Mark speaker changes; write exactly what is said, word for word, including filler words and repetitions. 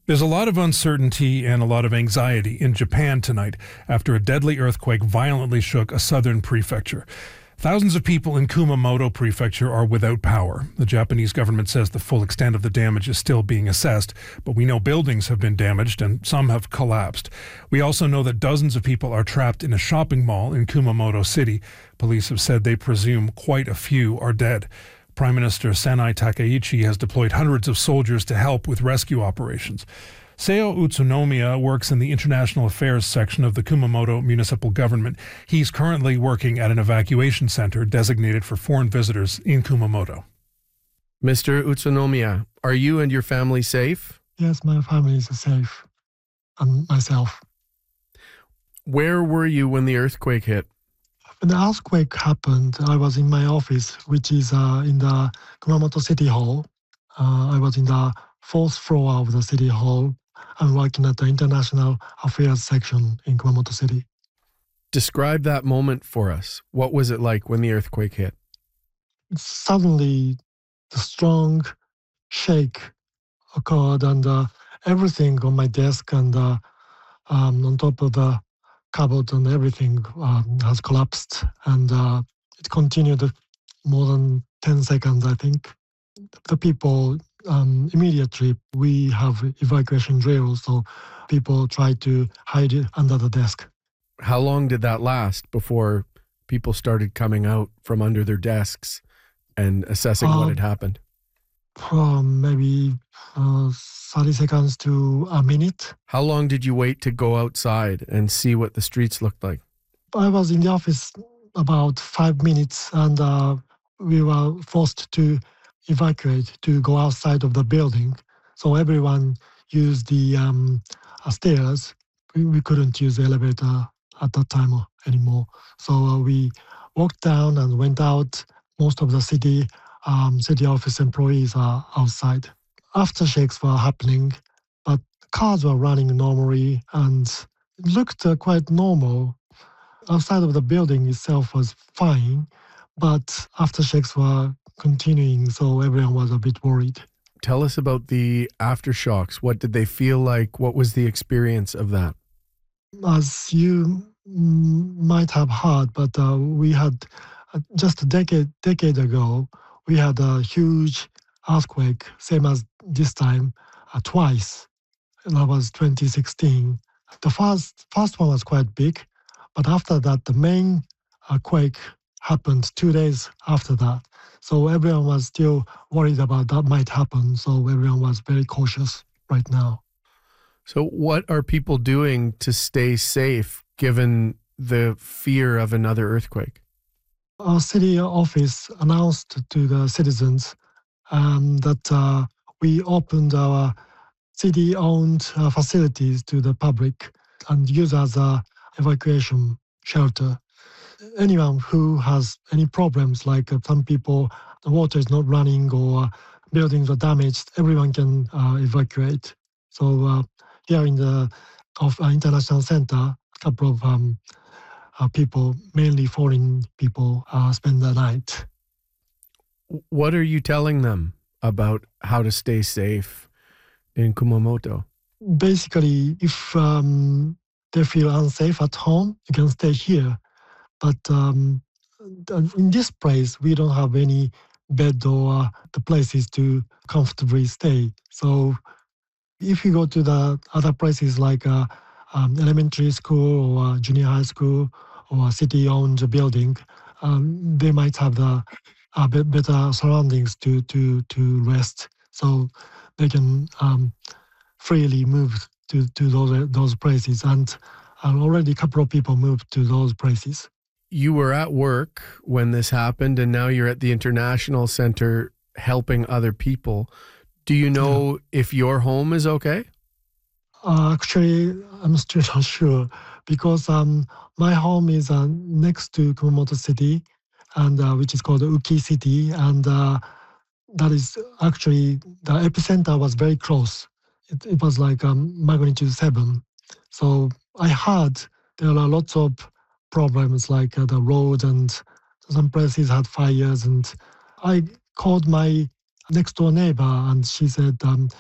Speaker 1: There's a lot of uncertainty and a lot of anxiety in Japan tonight after a deadly earthquake violently shook a southern prefecture. Thousands of people in Kumamoto Prefecture are without power. The Japanese government says the full extent of the damage is still being assessed, but we know buildings have been damaged and some have collapsed. We also know that dozens of people are trapped in a shopping mall in Kumamoto City. Police have said they presume quite a few are dead. Prime Minister Sanai Takaichi has deployed hundreds of soldiers to help with rescue operations. Seo Utsunomiya works in the International Affairs section of the Kumamoto municipal government. He's currently working at an evacuation center designated for foreign visitors in Kumamoto.
Speaker 2: Mister Utsunomiya, are you and your family safe?
Speaker 3: Yes, my family is safe, and myself.
Speaker 2: Where were you when the earthquake hit?
Speaker 3: When the earthquake happened, I was in my office, which is uh, in the Kumamoto City Hall. Uh, I was in the fourth floor of the City Hall. I'm working at the International Affairs section in Kumamoto City.
Speaker 2: Describe that moment for us. What was it like when the earthquake hit?
Speaker 3: Suddenly, the strong shake occurred, and uh, everything on my desk and uh, um, on top of the cupboard and everything um, has collapsed. And uh, it continued more than ten seconds, I think. The people, um, immediately, we have evacuation drills, so people try to hide it under the desk.
Speaker 2: How long did that last before people started coming out from under their desks and assessing um, what had happened?
Speaker 3: From maybe uh, thirty seconds to a minute.
Speaker 2: How long did you wait to go outside and see what the streets looked like?
Speaker 3: I was in the office about five minutes and uh, we were forced to evacuate to go outside of the building. So everyone used the um, uh, stairs. We, we couldn't use the elevator at that time anymore. So uh, we walked down and went out. Most of the city um, city office employees are outside. Aftershocks were happening, but cars were running normally and it looked uh, quite normal. Outside of the building itself was fine, but aftershocks were continuing, so everyone was a bit worried.
Speaker 2: Tell us about the aftershocks. What did they feel like? What was the experience of that?
Speaker 3: As you mm, might have heard, but uh, we had uh, just a decade decade ago, we had a huge earthquake, same as this time, uh, twice. And that was twenty sixteen. The first first one was quite big, but after that, the main uh, quake happened two days after that. So everyone was still worried about that might happen. So everyone was very cautious right now.
Speaker 2: So what are people doing to stay safe given the fear of another earthquake?
Speaker 3: Our city office announced to the citizens um, that uh, we opened our city-owned uh, facilities to the public and use as a evacuation shelter. Anyone who has any problems, like uh, some people, the water is not running or uh, buildings are damaged, everyone can uh, evacuate. So uh, here in the of, uh, International Center, a couple of um, uh, people, mainly foreign people, uh, spend the night.
Speaker 2: What are you telling them about how to stay safe in Kumamoto?
Speaker 3: Basically, if um, they feel unsafe at home, you can stay here. But um, in this place, we don't have any bed or uh, the places to comfortably stay. So if you go to the other places like uh, um, elementary school or uh, junior high school or a city-owned building, um, they might have the uh, better surroundings to, to, to rest. So they can um, freely move to, to those, those places. And uh, already a couple of people moved to those places.
Speaker 2: You were at work when this happened, and now you're at the International Center helping other people. Do you know yeah. if your home is okay?
Speaker 3: Uh, actually, I'm still not sure because um, my home is uh, next to Kumamoto City, and uh, which is called Uki City, and uh, that is actually the epicenter was very close. It, it was like um, magnitude seven. So I heard there are lots of problems like uh, the road and some places had fires, and I called my next door neighbor and she said um,